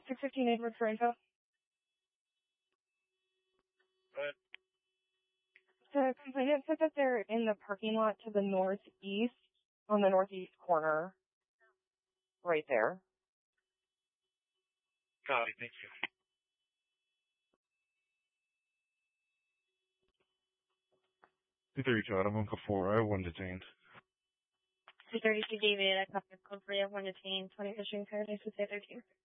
615 Edward for info. But The complainant said that they're in the parking lot to the northeast, on the northeast corner. Right there. copy, thank you. 232 Autumn, Uncle 4, I have one detained. 232 David, I copy code for you, 1 detained, 20 issuing Paradise with 13.